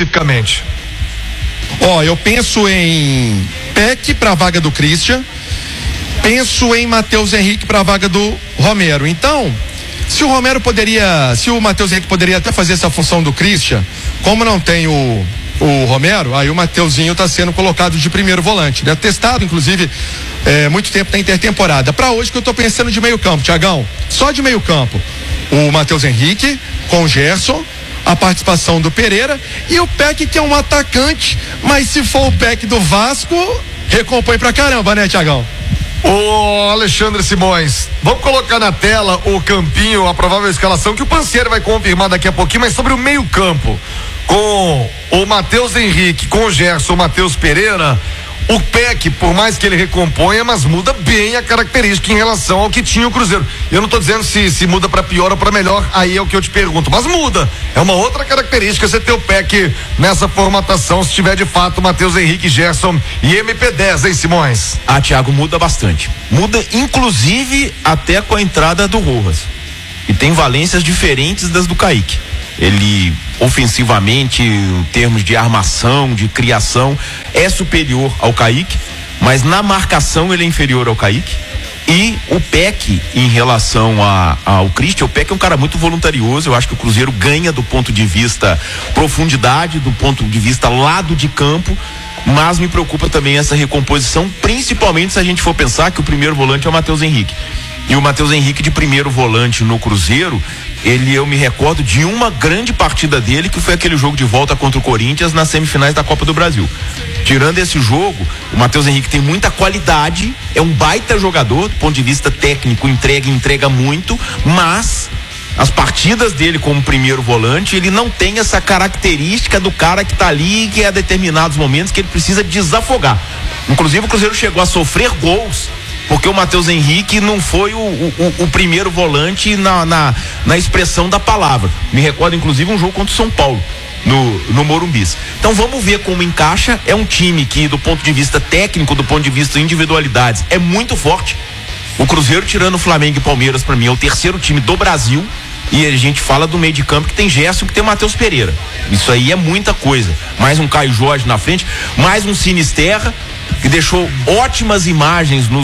especificamente? Eu penso em Peck para a vaga do Christian, penso em Matheus Henrique para a vaga do Romero. Então, se o Matheus Henrique poderia até fazer essa função do Christian, como não tem o Romero, aí o Mateuzinho está sendo colocado de primeiro volante, né? Testado, inclusive, muito tempo na intertemporada. Para hoje que eu estou pensando de meio campo, Tiagão, só de meio campo, o Matheus Henrique com o Gerson, a participação do Pereira e o Peck, que é um atacante, mas se for o Peck do Vasco, recompõe pra caramba, né, Tiagão? Ô Alexandre Simões, vamos colocar na tela o campinho, a provável escalação que o Pansieri vai confirmar daqui a pouquinho, mas sobre o meio campo, com o Matheus Henrique, com o Gerson, o Matheus Pereira, o Peck, por mais que ele recomponha, mas muda bem a característica em relação ao que tinha o Cruzeiro. Eu não estou dizendo se muda para pior ou para melhor, aí é o que eu te pergunto, mas muda. É uma outra característica você ter o Peck nessa formatação, se tiver de fato Matheus Henrique, Gerson e MP10, hein, Simões? Thiago, muda bastante. Muda inclusive até com a entrada do Rojas. E tem valências diferentes das do Kaique. Ele ofensivamente, em termos de armação, de criação, é superior ao Kaique, mas na marcação ele é inferior ao Kaique. E o Peck, em relação ao Christian, o Peck é um cara muito voluntarioso. Eu acho que o Cruzeiro ganha do ponto de vista profundidade, do ponto de vista lado de campo, mas me preocupa também essa recomposição, principalmente se a gente for pensar que o primeiro volante é o Matheus Henrique. E o Matheus Henrique de primeiro volante no Cruzeiro, eu me recordo de uma grande partida dele, que foi aquele jogo de volta contra o Corinthians nas semifinais da Copa do Brasil. Tirando esse jogo, o Matheus Henrique tem muita qualidade, é um baita jogador do ponto de vista técnico, entrega muito, mas as partidas dele como primeiro volante, ele não tem essa característica do cara que tá ali, que a determinados momentos que ele precisa desafogar. Inclusive o Cruzeiro chegou a sofrer gols porque o Matheus Henrique não foi o primeiro volante na expressão da palavra. Me recordo inclusive um jogo contra o São Paulo no Morumbi. Então vamos ver como encaixa. É um time que, do ponto de vista técnico, do ponto de vista de individualidades, é muito forte. O Cruzeiro, tirando o Flamengo e Palmeiras, para mim é o terceiro time do Brasil. E a gente fala do meio de campo que tem Gerson, que tem o Matheus Pereira. Isso aí é muita coisa. Mais um Caio Jorge na frente, mais um Sinisterra, que deixou ótimas imagens nos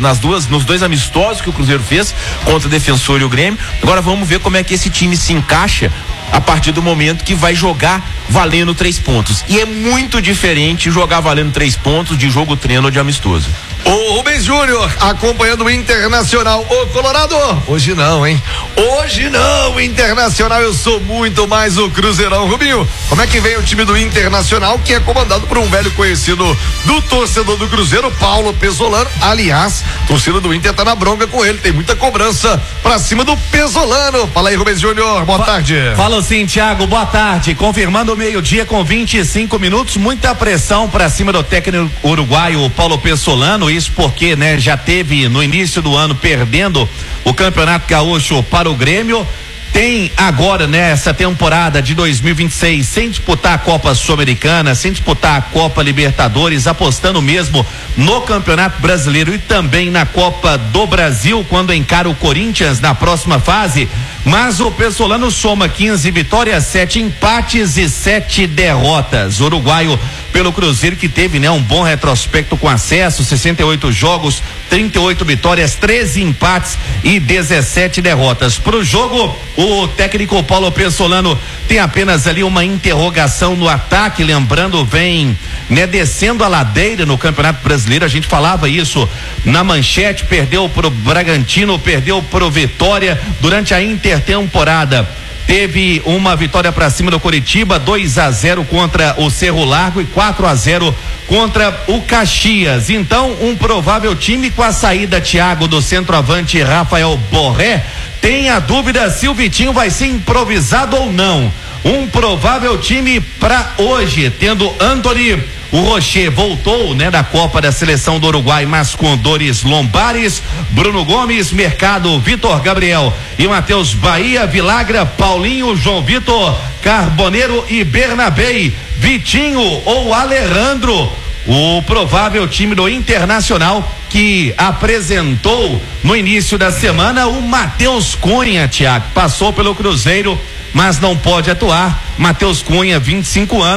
dois amistosos que o Cruzeiro fez contra o Defensor e o Grêmio. Agora vamos ver como é que esse time se encaixa a partir do momento que vai jogar valendo 3 pontos. E é muito diferente jogar valendo 3 pontos de jogo treino ou de amistoso. O Rubens Júnior acompanhando o Internacional. Ô Colorado, hoje não, hein? Hoje não, Internacional, eu sou muito mais o Cruzeirão. Rubinho, como é que vem o time do Internacional, que é comandado por um velho conhecido do torcedor do Cruzeiro, Paulo Pesolano? Aliás, a torcida do Inter tá na bronca com ele, tem muita cobrança pra cima do Pesolano. Fala aí, Rubens Júnior, boa tarde. Fala sim, Thiago, boa tarde. Confirmando o meio-dia com 25 minutos, muita pressão pra cima do técnico uruguaio Paulo Pesolano. Isso porque, né, já teve no início do ano perdendo o Campeonato Gaúcho para o Grêmio. Tem agora, né, essa temporada de 2026 sem disputar a Copa Sul-Americana, sem disputar a Copa Libertadores, apostando mesmo no Campeonato Brasileiro e também na Copa do Brasil, quando encara o Corinthians na próxima fase. Mas o Pesolano soma 15 vitórias, 7 empates e 7 derrotas. O uruguaio pelo Cruzeiro, que teve, né, um bom retrospecto com acesso, 68 jogos, 38 vitórias, 13 empates e 17 derrotas. Pro jogo, o técnico Paulo Pesolano tem apenas ali uma interrogação no ataque, lembrando, vem, né, descendo a ladeira no Campeonato Brasileiro. A gente falava isso na manchete, perdeu pro Bragantino, perdeu pro Vitória durante a intertemporada. Teve uma vitória para cima do Coritiba, 2-0 contra o Cerro Largo e 4-0 contra o Caxias. Então, um provável time com a saída, Thiago, do centroavante Rafael Borré. Tem a dúvida se o Vitinho vai ser improvisado ou não. Um provável time para hoje, tendo Antony. O Rocher voltou, né, da Copa da Seleção do Uruguai, mas com dores lombares. Bruno Gomes, Mercado, Vitor Gabriel e Matheus Bahia, Vilagra, Paulinho, João Vitor, Carboneiro e Bernabei. Vitinho ou Alejandro. O provável time do Internacional, que apresentou no início da semana o Matheus Cunha, Thiago. Passou pelo Cruzeiro, mas não pode atuar. Matheus Cunha, 25 anos.